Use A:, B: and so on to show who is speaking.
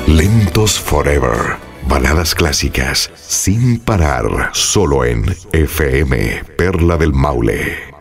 A: Lentos Forever. Baladas clásicas sin parar, solo en FM Perla del Maule.